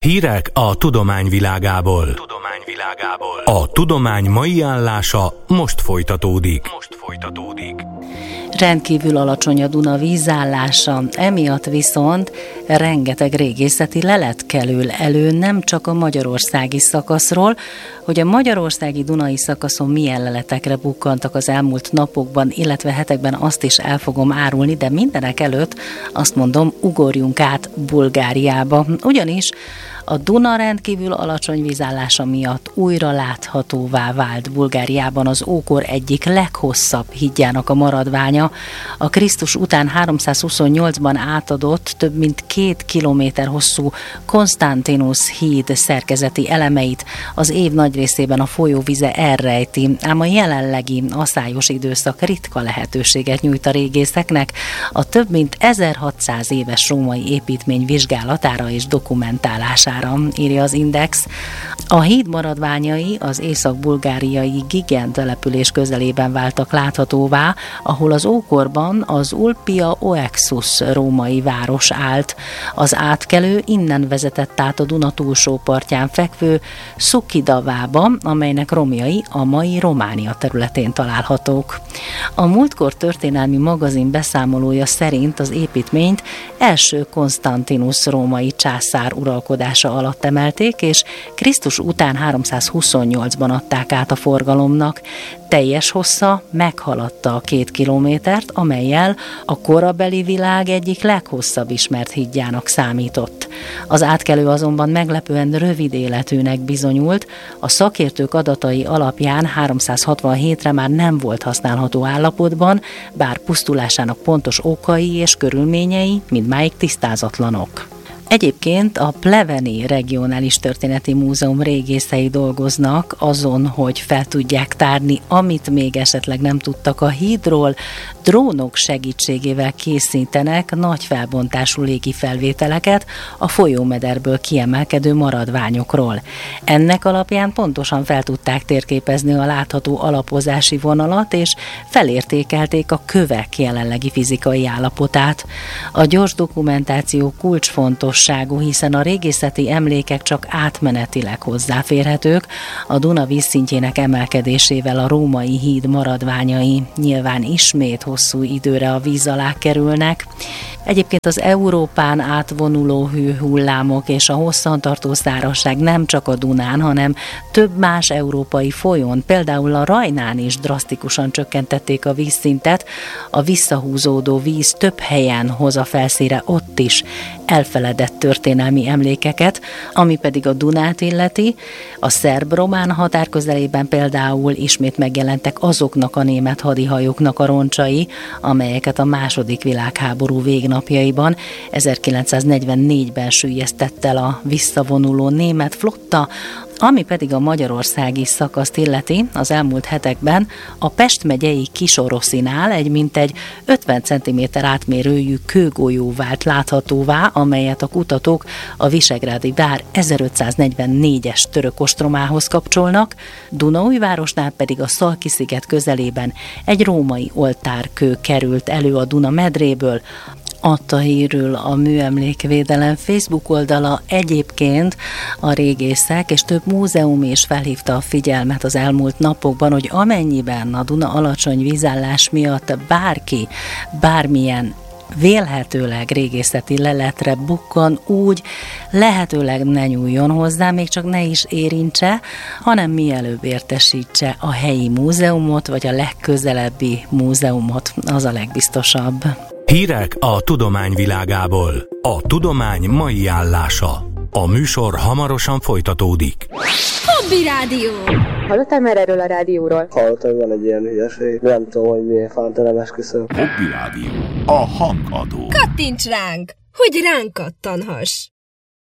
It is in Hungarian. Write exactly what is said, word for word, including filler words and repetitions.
Hírek a tudomány világából. Tudomány világából. A tudomány mai állása most folytatódik. Most folytatódik. Rendkívül alacsony a Duna vízállása, emiatt viszont rengeteg régészeti lelet kerül elő nem csak a magyarországi szakaszról, hogy a magyarországi dunai szakaszon milyen leletekre bukkantak az elmúlt napokban, illetve hetekben, azt is el fogom árulni, de mindenek előtt azt mondom, ugorjunk át Bulgáriába. Ugyanis a Duna rendkívül alacsony vízállása miatt újra láthatóvá vált Bulgáriában az ókor egyik leghosszabb hídjának a maradványa. A Krisztus után háromszázhuszonnyolcban átadott több mint két kilométer hosszú Konstantinus híd szerkezeti elemeit az év nagy részében a folyóvize elrejti, ám a jelenlegi aszályos időszak ritka lehetőséget nyújt a régészeknek a több mint ezerhatszáz éves római építmény vizsgálatára és dokumentálására, írja az Index. A híd maradványai az észak-bulgáriai Gigen település közelében váltak láthatóvá, ahol az ókorban az Ulpia Oexus római város állt. Az átkelő innen vezetett át a Duna túlsó partján fekvő Szukidavába, amelynek romjai a mai Románia területén találhatók. A Múltkor történelmi magazin beszámolója szerint az építményt első Konstantinus római császár uralkodása alatt emelték, és Krisztus után háromszázhuszonnyolcban adták át a forgalomnak. Teljes hossza meghaladta a két kilométert, amellyel a korabeli világ egyik leghosszabb ismert hídjának számított. Az átkelő azonban meglepően rövid életűnek bizonyult, a szakértők adatai alapján háromszázhatvanhétre már nem volt használható állapotban, bár pusztulásának pontos okai és körülményei mindmáig tisztázatlanok. Egyébként a Pleveni Regionális Történeti Múzeum régészei dolgoznak azon, hogy fel tudják tárni, amit még esetleg nem tudtak a hídról. Drónok segítségével készítenek nagy felbontású légi felvételeket a folyómederből kiemelkedő maradványokról. Ennek alapján pontosan fel tudták térképezni a látható alapozási vonalat, és felértékelték a kövek jelenlegi fizikai állapotát. A gyors dokumentáció kulcsfontosságú, hiszen a régészeti emlékek csak átmenetileg hozzáférhetők, a Duna vízszintjének emelkedésével a római híd maradványai nyilván ismét hosszú időre a víz alá kerülnek. Egyébként az Európán átvonuló hőhullámok és a hosszantartó szárazság nem csak a Dunán, hanem több más európai folyón, például a Rajnán is drasztikusan csökkentették a vízszintet, a visszahúzódó víz több helyen hoz a felszínre ott is elfeledett történelmi emlékeket, ami pedig a Dunát illeti. A szerb-román határ közelében például ismét megjelentek azoknak a német hadihajóknak a roncsai, amelyeket a második világháború végnapjaiban ezerkilencszáznegyvennégyben süllyesztett el a visszavonuló német flotta. Ami pedig a magyarországi szakaszt illeti, az elmúlt hetekben a Pest megyei Kisoroszinál egy mintegy ötven centiméter átmérőjű kőgolyó vált láthatóvá, amelyet a kutatók a Visegrádi vár ezerötszáznegyvennégyes török ostromához kapcsolnak, Dunaújvárosnál pedig a Szalki-sziget közelében egy római oltárkő került elő a Duna medréből. Adta hírül a Műemlékvédelem Facebook oldala. Egyébként a régészek és több múzeum is felhívta a figyelmet az elmúlt napokban, hogy amennyiben a Duna alacsony vízállás miatt bárki bármilyen vélhetőleg régészeti leletre bukkan, úgy lehetőleg ne nyúljon hozzá, még csak ne is érintse, hanem mielőbb értesítse a helyi múzeumot, vagy a legközelebbi múzeumot, az a legbiztosabb. Hírek a tudomány világából. A tudomány mai állása. A műsor hamarosan folytatódik. Hobby Rádió! Hallottál már erről a rádióról? Hallottam, van egy ilyen hülyeség. Nem tudom, hogy miért fántelem esküszöm. Hobby Rádió. A hangadó. Kattints ránk, hogy ránk kattanhass!